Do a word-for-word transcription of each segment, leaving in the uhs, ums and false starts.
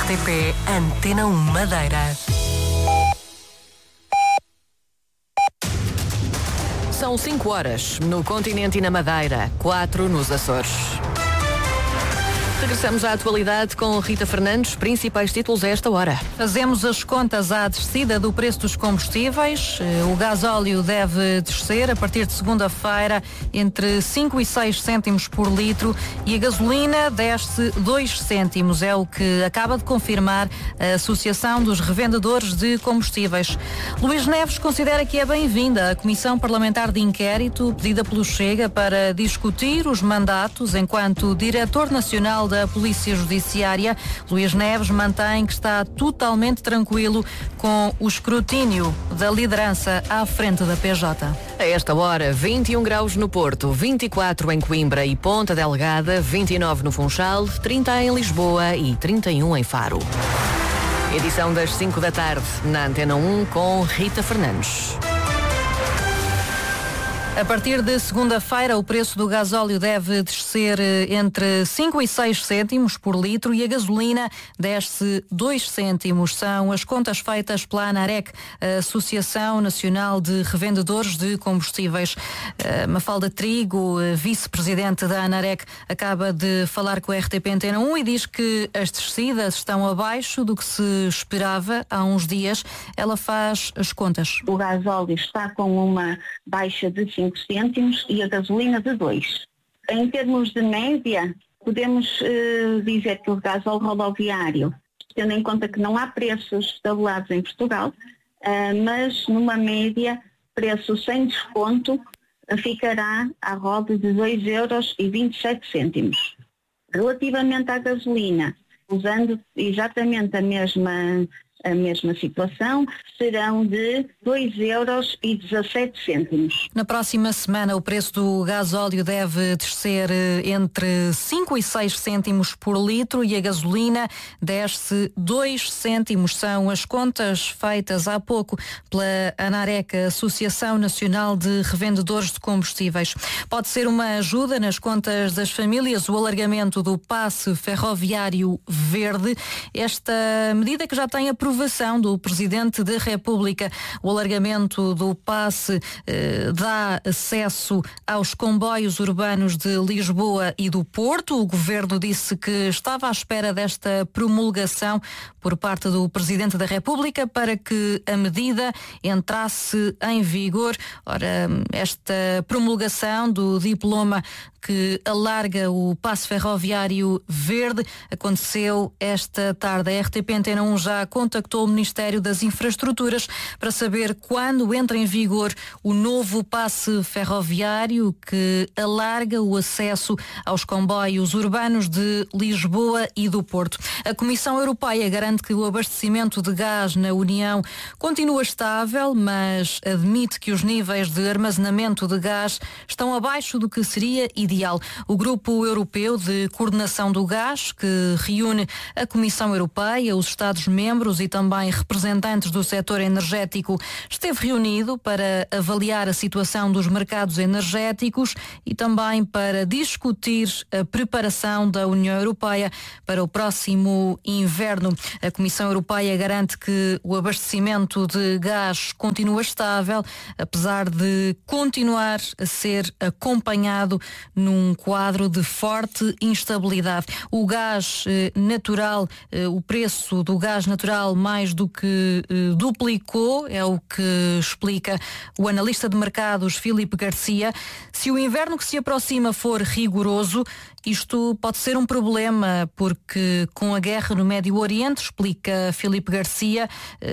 T P Antena um Madeira. São cinco horas no continente e na Madeira, quatro nos Açores. Regressamos à atualidade com Rita Fernandes, principais títulos a esta hora. Fazemos as contas à descida do preço dos combustíveis. O gasóleo deve descer a partir de segunda-feira entre cinco e seis cêntimos por litro e a gasolina desce dois cêntimos. É o que acaba de confirmar a Associação dos Revendedores de Combustíveis. Luís Neves considera que é bem-vinda a Comissão Parlamentar de Inquérito pedida pelo Chega para discutir os mandatos enquanto Diretor Nacional da Polícia Judiciária. Luís Neves mantém que está totalmente tranquilo com o escrutínio da liderança à frente da P J. A esta hora, vinte e um graus no Porto, vinte e quatro em Coimbra e Ponta Delgada, vinte e nove no Funchal, trinta em Lisboa e trinta e um em Faro. Edição das cinco da tarde na Antena um com Rita Fernandes. A partir de segunda-feira, o preço do gasóleo deve descer entre cinco e seis cêntimos por litro e a gasolina desce dois cêntimos. São as contas feitas pela ANAREC, a Associação Nacional de Revendedores de Combustíveis. Mafalda Trigo, vice-presidente da ANAREC, acaba de falar com a R T P Antena um e diz que as descidas estão abaixo do que se esperava há uns dias. Ela faz as contas. O gasóleo está com uma baixa de cinco cêntimos e a gasolina de dois. Em termos de média, podemos uh, dizer que o gasóleo rodoviário, tendo em conta que não há preços tabulados em Portugal, uh, mas numa média, preço sem desconto, uh, ficará à roda de dois euros e vinte e sete cêntimos. Relativamente à gasolina, usando exatamente a mesma a mesma situação, serão de dois euros e dezassete cêntimos. Na próxima semana, o preço do gasóleo deve descer entre cinco e seis cêntimos por litro e a gasolina desce dois cêntimos. São as contas feitas há pouco pela ANAREC, Associação Nacional de Revendedores de Combustíveis. Pode ser uma ajuda nas contas das famílias o alargamento do passe ferroviário verde. Esta medida que já tem aprovação do Presidente da República. O alargamento do passe eh, dá acesso aos comboios urbanos de Lisboa e do Porto. O Governo disse que estava à espera desta promulgação por parte do Presidente da República para que a medida entrasse em vigor. Ora, esta promulgação do diploma que alarga o passe ferroviário verde aconteceu esta tarde. A R T P Antena um já contactou o Ministério das Infraestruturas para saber quando entra em vigor o novo passe ferroviário que alarga o acesso aos comboios urbanos de Lisboa e do Porto. A Comissão Europeia garante que o abastecimento de gás na União continua estável, mas admite que os níveis de armazenamento de gás estão abaixo do que seria ideal. O Grupo Europeu de Coordenação do Gás, que reúne a Comissão Europeia, os Estados-membros e também representantes do setor energético, esteve reunido para avaliar a situação dos mercados energéticos e também para discutir a preparação da União Europeia para o próximo inverno. A Comissão Europeia garante que o abastecimento de gás continua estável, apesar de continuar a ser acompanhado num quadro de forte instabilidade. O gás eh, natural, eh, o preço do gás natural mais do que eh, duplicou, é o que explica o analista de mercados Filipe Garcia. Se o inverno que se aproxima for rigoroso, isto pode ser um problema, porque com a guerra no Médio Oriente, explica Filipe Garcia,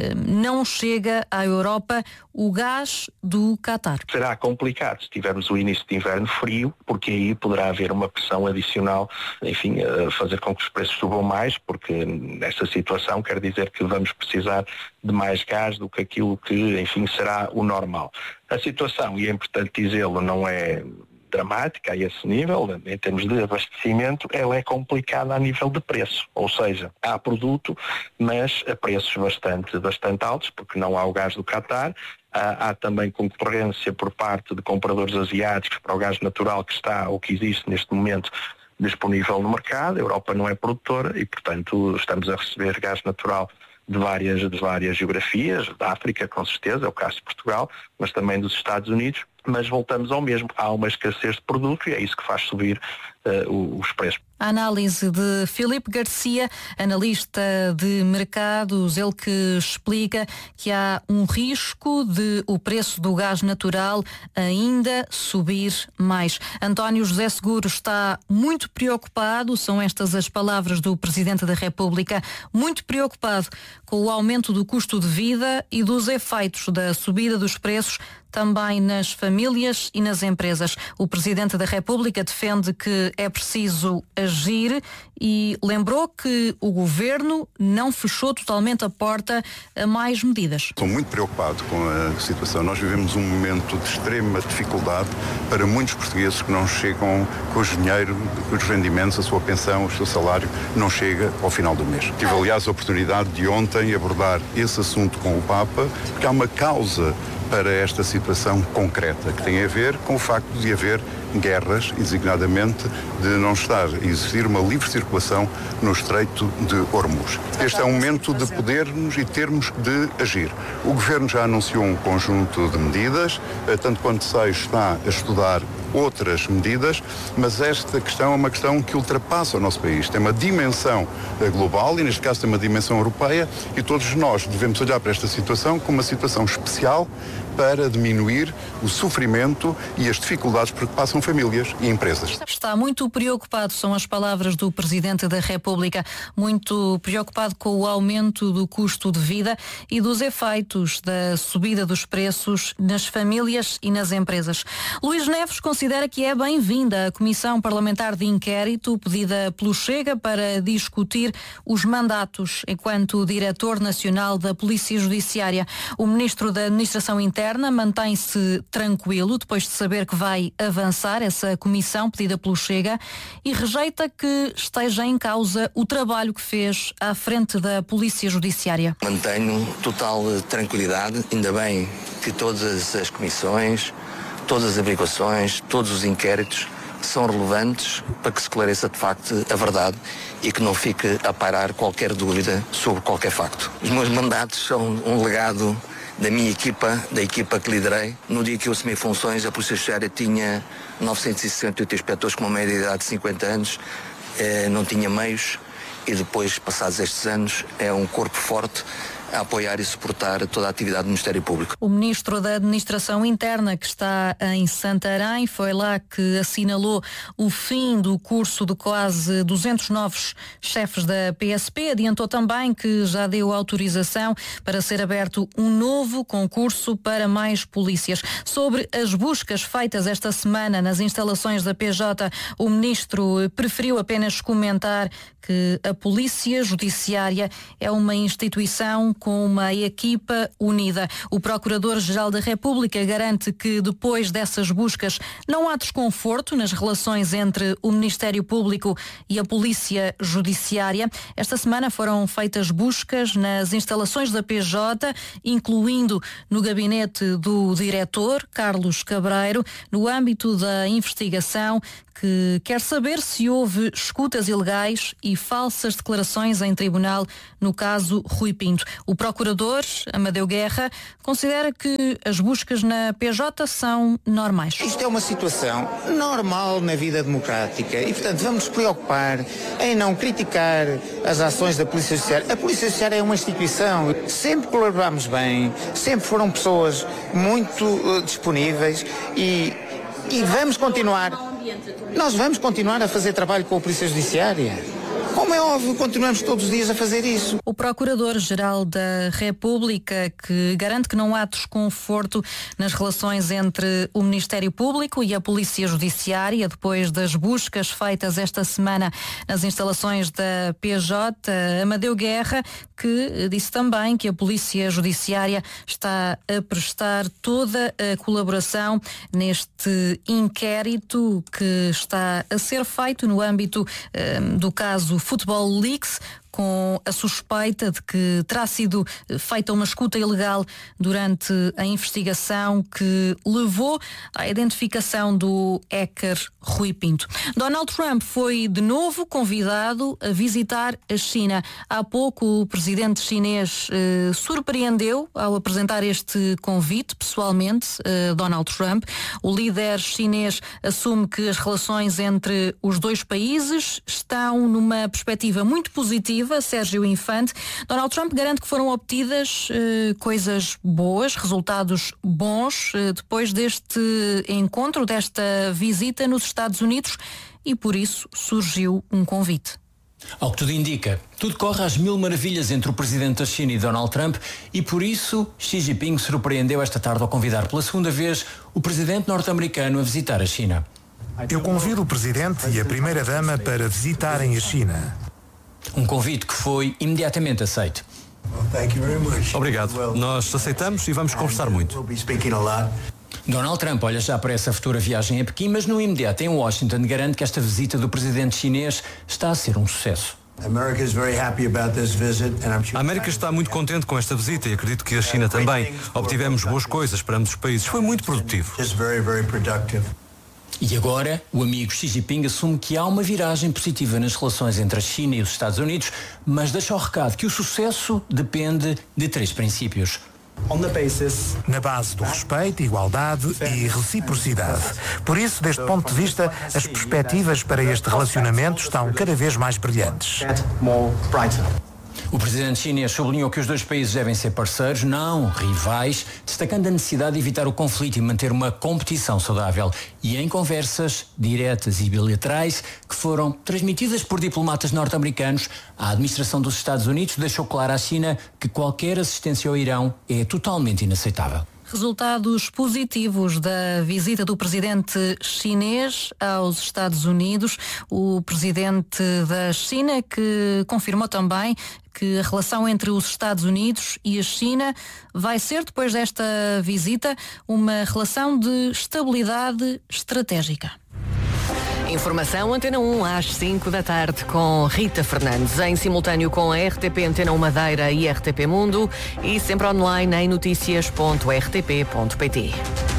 não chega à Europa o gás do Qatar. Será complicado se tivermos o início de inverno frio, porque aí poderá haver uma pressão adicional, enfim, a fazer com que os preços subam mais, porque nesta situação quer dizer que vamos precisar de mais gás do que aquilo que, enfim, será o normal. A situação, e é importante dizê-lo, não é dramática a esse nível, em termos de abastecimento, ela é complicada a nível de preço, ou seja, há produto, mas a preços bastante, bastante altos, porque não há o gás do Qatar, há, há também concorrência por parte de compradores asiáticos para o gás natural que está, ou que existe neste momento, disponível no mercado. A Europa não é produtora e, portanto, estamos a receber gás natural de várias, de várias geografias, da África com certeza, é o caso de Portugal, mas também dos Estados Unidos, mas voltamos ao mesmo, há uma escassez de produto e é isso que faz subir uh, os preços. A análise de Filipe Garcia, analista de mercados, ele que explica que há um risco de o preço do gás natural ainda subir mais. António José Seguro está muito preocupado, são estas as palavras do Presidente da República, muito preocupado com o aumento do custo de vida e dos efeitos da subida dos preços também nas famílias e nas empresas. O Presidente da República defende que é preciso agir e lembrou que o Governo não fechou totalmente a porta a mais medidas. Estou muito preocupado com a situação. Nós vivemos um momento de extrema dificuldade para muitos portugueses que não chegam com o dinheiro, com os rendimentos, a sua pensão, o seu salário, não chega ao final do mês. Tive, aliás, a oportunidade de ontem abordar esse assunto com o Papa, porque há uma causa para esta situação concreta, que tem a ver com o facto de haver guerras e, designadamente, de não estar a existir uma livre circulação no Estreito de Hormuz. Este é um momento de podermos e termos de agir. O Governo já anunciou um conjunto de medidas, tanto quanto sei, está a estudar outras medidas, mas esta questão é uma questão que ultrapassa o nosso país. Tem uma dimensão global e, neste caso, tem uma dimensão europeia e todos nós devemos olhar para esta situação como uma situação especial para diminuir o sofrimento e as dificuldades por que passam famílias e empresas. Está muito preocupado, são as palavras do Presidente da República, muito preocupado com o aumento do custo de vida e dos efeitos da subida dos preços nas famílias e nas empresas. Luís Neves considera que é bem-vinda a Comissão Parlamentar de Inquérito pedida pelo Chega para discutir os mandatos enquanto Diretor Nacional da Polícia Judiciária. O Ministro da Administração Interna mantém-se tranquilo depois de saber que vai avançar essa comissão pedida pelo Chega e rejeita que esteja em causa o trabalho que fez à frente da Polícia Judiciária. Mantenho total tranquilidade, ainda bem que todas as comissões, todas as averiguações, todos os inquéritos são relevantes para que se esclareça de facto a verdade e que não fique a pairar qualquer dúvida sobre qualquer facto. Os meus mandatos são um legado da minha equipa, da equipa que liderei. No dia que eu assumi funções, a Polícia Judiciária tinha novecentos e sessenta e oito inspectores com uma média de idade de cinquenta anos, eh, não tinha meios e depois, passados estes anos, é um corpo forte a apoiar e suportar toda a atividade do Ministério Público. O Ministro da Administração Interna, que está em Santarém, foi lá que assinalou o fim do curso de quase duzentos novos chefes da P S P. Adiantou também que já deu autorização para ser aberto um novo concurso para mais polícias. Sobre as buscas feitas esta semana nas instalações da P J, o Ministro preferiu apenas comentar que a Polícia Judiciária é uma instituição com uma equipa unida. O Procurador-Geral da República garante que depois dessas buscas não há desconforto nas relações entre o Ministério Público e a Polícia Judiciária. Esta semana foram feitas buscas nas instalações da P J, incluindo no gabinete do diretor, Carlos Cabreiro, no âmbito da investigação que quer saber se houve escutas ilegais e falsas declarações em tribunal no caso Rui Pinto. O procurador, Amadeu Guerra, considera que as buscas na P J são normais. Isto é uma situação normal na vida democrática e, portanto, vamos nos preocupar em não criticar as ações da Polícia Judiciária. A Polícia Judiciária é uma instituição, sempre colaboramos bem, sempre foram pessoas muito uh, disponíveis e, e vamos continuar. Nós vamos continuar a fazer trabalho com a Polícia Judiciária. Como é óbvio, continuamos todos os dias a fazer isso. O Procurador-Geral da República, que garante que não há desconforto nas relações entre o Ministério Público e a Polícia Judiciária, depois das buscas feitas esta semana nas instalações da P J, Amadeu Guerra, que disse também que a Polícia Judiciária está a prestar toda a colaboração neste inquérito que está a ser feito no âmbito um, do caso Football Leaks, com a suspeita de que terá sido feita uma escuta ilegal durante a investigação que levou à identificação do hacker Rui Pinto. Donald Trump foi de novo convidado a visitar a China. Há pouco o presidente chinês eh, surpreendeu ao apresentar este convite pessoalmente, eh, Donald Trump. O líder chinês assume que as relações entre os dois países estão numa perspectiva muito positiva. Sérgio Infante. Donald Trump garante que foram obtidas eh, coisas boas, resultados bons, eh, depois deste encontro, desta visita nos Estados Unidos, e por isso surgiu um convite. Ao que tudo indica, tudo corre às mil maravilhas entre o presidente da China e Donald Trump, e por isso Xi Jinping surpreendeu esta tarde ao convidar pela segunda vez o presidente norte-americano a visitar a China. Eu convido o presidente e a primeira-dama para visitarem a China. Um convite que foi imediatamente aceito. Obrigado. Nós aceitamos e vamos conversar muito. Donald Trump olha já para essa futura viagem a Pequim, mas no imediato em Washington garante que esta visita do presidente chinês está a ser um sucesso. A América está muito contente com esta visita e acredito que a China também. Obtivemos boas coisas para ambos os países. Foi muito produtivo. E agora, o amigo Xi Jinping assume que há uma viragem positiva nas relações entre a China e os Estados Unidos, mas deixa o recado que o sucesso depende de três princípios. Na base do respeito, igualdade e reciprocidade. Por isso, deste ponto de vista, as perspectivas para este relacionamento estão cada vez mais brilhantes. O presidente chinês sublinhou que os dois países devem ser parceiros, não rivais, destacando a necessidade de evitar o conflito e manter uma competição saudável. E em conversas diretas e bilaterais que foram transmitidas por diplomatas norte-americanos, a administração dos Estados Unidos deixou claro à China que qualquer assistência ao Irão é totalmente inaceitável. Resultados positivos da visita do presidente chinês aos Estados Unidos. O presidente da China que confirmou também que a relação entre os Estados Unidos e a China vai ser, depois desta visita, uma relação de estabilidade estratégica. Informação Antena um às cinco da tarde com Rita Fernandes, em simultâneo com a R T P Antena um Madeira e R T P Mundo, e sempre online em notícias ponto r t p ponto p t.